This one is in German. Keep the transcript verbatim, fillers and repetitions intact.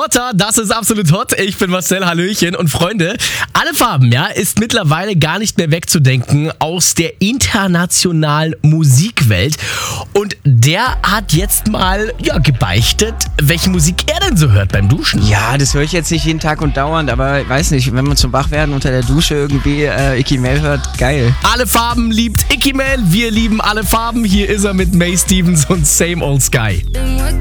Hotter, das ist absolut hot. Ich bin Marcel, Hallöchen. Und Freunde, Alle Farben, ja, ist mittlerweile gar nicht mehr wegzudenken aus der internationalen Musikwelt. Und der hat jetzt mal, ja, gebeichtet, welche Musik er denn so hört beim Duschen. Ja, das höre ich jetzt nicht jeden Tag und dauernd, aber ich weiß nicht, wenn man zum Wachwerden unter der Dusche irgendwie äh, Icky Mail hört, geil. Alle Farben liebt Icky Mail, wir lieben Alle Farben. Hier ist er mit May Stevens und Same Old Sky.